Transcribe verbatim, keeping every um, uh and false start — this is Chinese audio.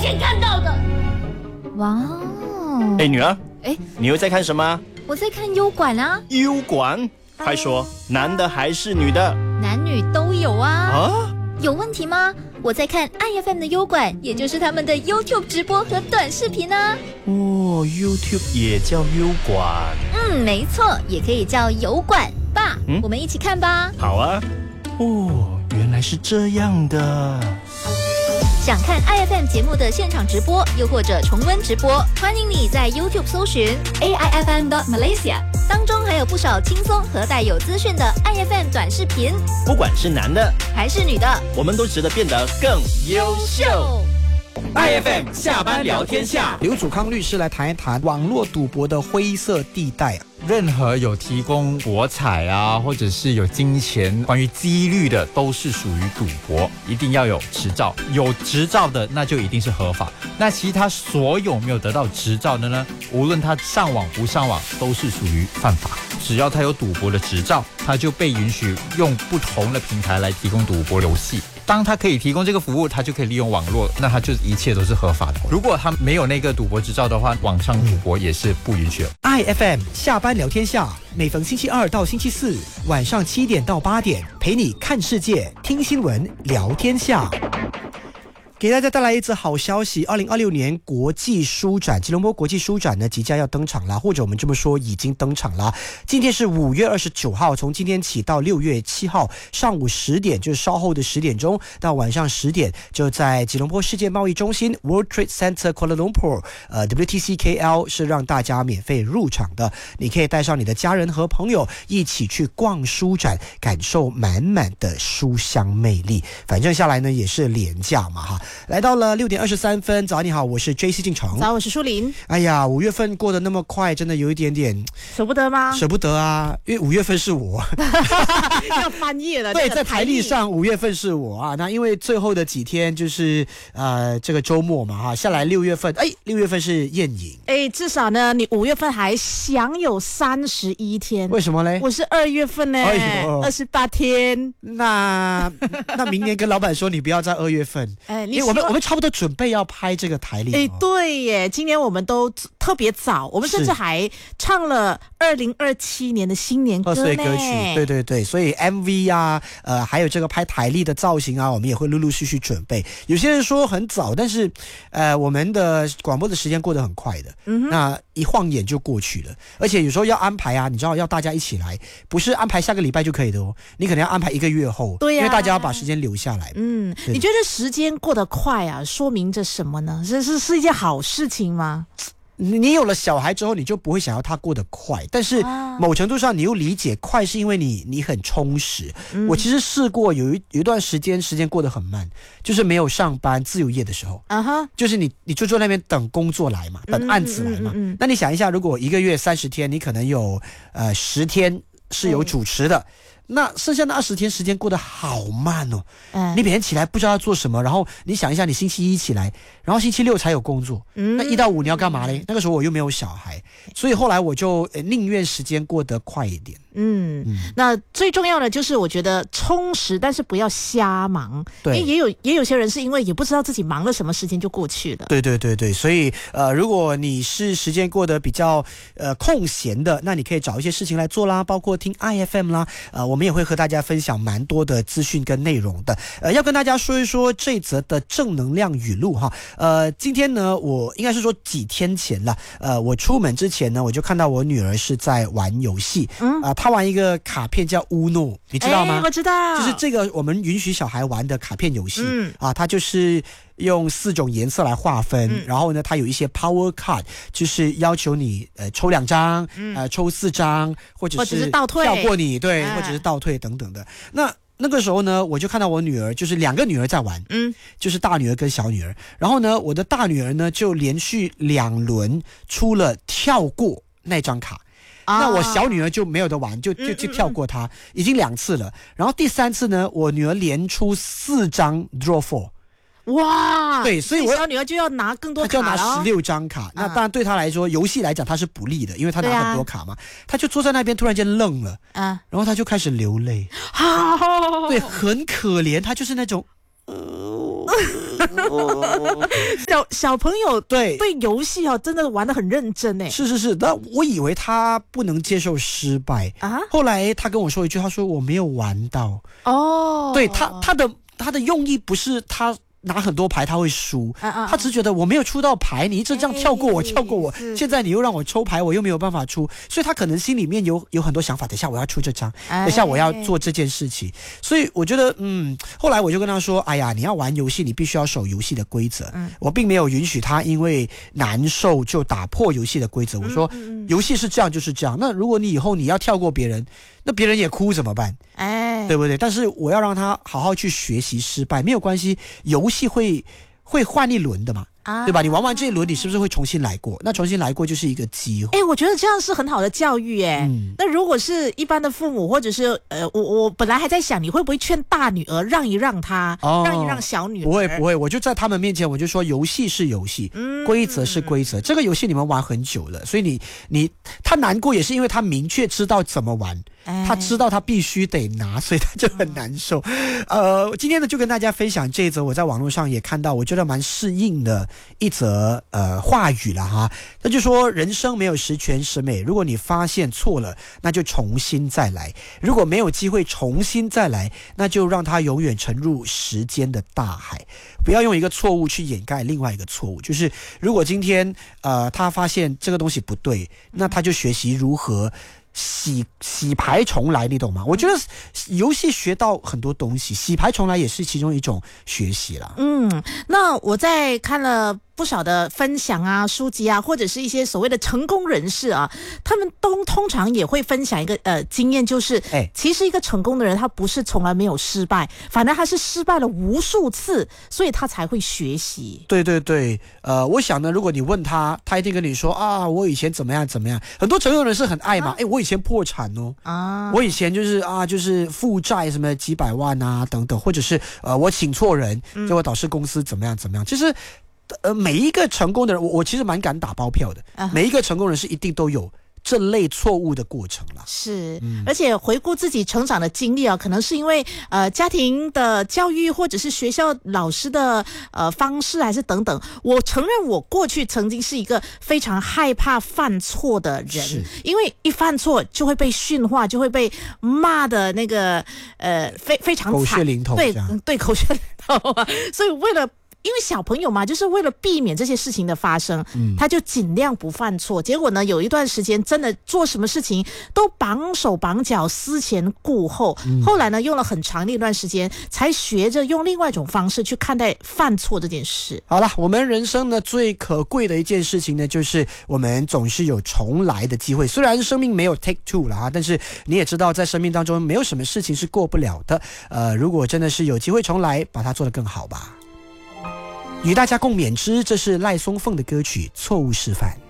天看到的。 哇哦！ 哎，女儿， 哎， 你又在看什么？ 我在看优管啊。 优管？快说，男的还是女的？ 男女都有啊。 啊？ 有问题吗？我在看 I F M 的优管，也就是他们的 YouTube 直播和短视频啊。 哦 ，YouTube 也叫优管。 嗯，没错，也可以叫油管。爸， 嗯， 我们一起看吧。 好啊。哦，原来是这样的。 想看 I F M 节目的现场直播，又或者重温直播，欢迎你在 YouTube 搜寻 A I F M dot Malaysia， 当中还有不少轻松和带有资讯的 I F M 短视频。 不管是男的还是女的， 我们都值得变得更优秀。 I F M 下班聊天下， 刘祖康律师来谈一谈网络赌博的灰色地带。 任何有提供博彩啊，或者是有金钱关于几率的，都是属于赌博，一定要有执照。有执照的，那就一定是合法。那其他所有没有得到执照的呢，无论他上网不上网，都是属于犯法。只要他有赌博的执照，他就被允许用不同的平台来提供赌博游戏。当他可以提供这个服务，他就可以利用网络，那他就一切都是合法的。如果他没有那个赌博执照的话，网上赌博也是不允许的。 I F M 下班聊天下，每逢星期二到星期四晚上七点到八点，陪你看世界、听新闻、聊天下。给大家带来一则好消息，二零二六年国际书展，吉隆坡国际书展呢即将要登场了，或者我们这么说已经登场了。今天是五月二十九号，从今天起到六月七号上午十点，就是稍后的十点钟到晚上十点，就在吉隆坡世界贸易中心 World Trade Center Kuala Lumpur 呃 W T C K L 是让大家免费入场的。你可以带上你的家人和朋友一起去逛书展，感受满满的书香魅力。反正下来呢也是廉价嘛哈。来到了六点二十三分，早你好，我是 J C 进城。 早，我是舒琳。 哎呀，五月份过得那么快，真的有一点点舍不得吗？ 舍不得啊，因为五月份是我要翻页了。 对，在台历上五月份是我啊。那因为最后的几天就是呃这个周末嘛哈，下来六月份，哎，六月份是艳影。 哎，至少呢，你五月份还享有三十一天。 为什么嘞？ 我是二月份呢，二十八天。 那那明年跟老板说，你不要在二月份。 哎，你因为我们我们差不多准备要拍这个台历。 哎，对耶，今年我们都特别早，我们甚至还唱了二零二七年的新年歌呢。贺岁歌曲， 对对对，所以 M V 啊，呃，还有这个拍台历的造型啊，我们也会陆陆续续准备。有些人说很早，但是呃，我们的广播的时间过得很快的，嗯，那一晃眼就过去了。而且有时候要安排啊，你知道要大家一起来，不是安排下个礼拜就可以的哦，你可能要安排一个月后， 对呀、啊， 因为大家要把时间留下来。 嗯，你觉得时间过得快啊，说明着什么呢？是是是一件好事情吗？ 你有了小孩之后，你就不会想要他过得快，但是某程度上你又理解快是因为你你很充实。嗯、我其实试过有一有一段时间时间过得很慢，就是没有上班自由业的时候，啊哈，就是你你就坐那边等工作来嘛，等案子来嘛。嗯嗯嗯嗯、那你想一下，如果一个月三十天，你可能有呃十天是有主持的。那剩下的二十天时间过得好慢哦，嗯，你每天起来不知道要做什么，然后你想一下，你星期一起来，然后星期六才有工作，嗯，那一到五你要干嘛嘞？那个时候我又没有小孩，所以后来我就、呃、宁愿时间过得快一点。 嗯，嗯那最重要的就是我觉得充实，但是不要瞎忙。对，因为也有也有些人是因为也不知道自己忙了什么，时间就过去了。 对对对对，所以呃，如果你是时间过得比较呃空闲的，那你可以找一些事情来做啦，包括听 I F M 啦，呃，我们也会和大家分享蛮多的资讯跟内容的。呃，要跟大家说一说这则的正能量语录哈。呃，今天呢，我应该是说几天前了，呃，我出门之前呢，我就看到我女儿是在玩游戏，嗯啊、呃，她玩一个卡片叫 Uno， 你知道吗？ 我知道， 就是这个我们允许小孩玩的卡片游戏，嗯啊，它就是用四种颜色来划分，嗯、然后呢，它有一些 power card， 就是要求你呃抽两张，嗯、呃抽四张，或者是倒退跳过你，对，啊、或者是倒退等等的。那那个时候呢，我就看到我女儿，就是两个女儿在玩，嗯，就是大女儿跟小女儿。然后呢，我的大女儿呢就连续两轮出了跳过那张卡。那我小女儿就没有得玩，就就就跳过她，已经两次了。然后第三次呢，我女儿连出四张 draw four， 哇， 对，所以我小女儿就要拿更多卡了， 她就要拿十六张卡。那当然对她来说，游戏来讲她是不利的，因为她拿很多卡嘛。她就坐在那边，突然间愣了，啊，然后她就开始流泪，对，很可怜，她就是那种。 小小朋友对对游戏哦，真的玩得很认真哎。 是是是，但我以为他不能接受失败啊。后来他跟我说一句，他说我没有玩到哦。对他他的他的用意不是他拿很多牌他会输，啊啊他只觉得我没有出到牌，你一直这样跳过我，跳过我，现在你又让我抽牌，我又没有办法出，所以他可能心里面有有很多想法。等一下我要出这张，等一下我要做这件事情，所以我觉得，嗯，后来我就跟他说，哎呀，你要玩游戏，你必须要守游戏的规则。嗯、我并没有允许他因为难受就打破游戏的规则。我说，游戏是这样就是这样。那如果你以后你要跳过别人，那别人也哭怎么办？哎，对不对？但是我要让他好好去学习失败，没有关系，游戏会会换一轮的嘛。啊、对吧？你玩完这一轮，你是不是会重新来过？那重新来过就是一个机会。 哎，我觉得这样是很好的教育哎。嗯、那如果是一般的父母，或者是呃，我我本来还在想，你会不会劝大女儿让一让她，哦、让一让小女儿？ 不会不会，我就在他们面前，我就说游戏是游戏，嗯、规则是规则。这个游戏你们玩很久了，所以你你他难过也是因为他明确知道怎么玩。他知道他必须得拿，所以他就很难受。呃，今天呢就跟大家分享这一则我在网络上也看到，我觉得蛮适应的一则呃话语了哈。他就说人生没有十全十美，如果你发现错了，那就重新再来；如果没有机会重新再来，那就让它永远沉入时间的大海。不要用一个错误去掩盖另外一个错误。就是如果今天呃他发现这个东西不对，那他就学习如何洗洗牌重来，你懂吗？我觉得游戏学到很多东西，洗牌重来也是其中一种学习啦。 嗯，那我在看了不少的分享啊、书籍啊，或者是一些所谓的成功人士啊，他们都通常也会分享一个呃经验，就是，哎，其实一个成功的人，他不是从来没有失败，反而他是失败了无数次，所以他才会学习。 对对对，呃，我想呢，如果你问他，他一定跟你说啊，我以前怎么样怎么样。很多成功人士很爱嘛，哎、啊，我以前破产哦，啊，我以前就是啊，就是负债什么几百万啊等等，或者是呃，我请错人，结果导致公司怎么样怎么样，其实。呃，每一个成功的人，我我其实蛮敢打包票的。Uh-huh. 每一个成功人士一定都有这类错误的过程啦。 是、嗯，而且回顾自己成长的经历啊，可能是因为呃家庭的教育，或者是学校老师的呃方式，还是等等。我承认我过去曾经是一个非常害怕犯错的人，因为一犯错就会被训话，就会被骂的那个呃非非常惨， 口血淋头， 对对，口血淋头啊。所以为了。因为小朋友嘛，就是为了避免这些事情的发生，嗯、他就尽量不犯错。结果呢，有一段时间真的做什么事情都绑手绑脚、思前顾后。嗯、后来呢，用了很长的一段时间，才学着用另外一种方式去看待犯错这件事。 好了，我们人生呢最可贵的一件事情呢，就是我们总是有重来的机会。虽然生命没有 take two 了啊，但是你也知道，在生命当中没有什么事情是过不了的。呃，如果真的是有机会重来，把它做得更好吧。与大家共勉之，这是赖松凤的歌曲《错误示范》。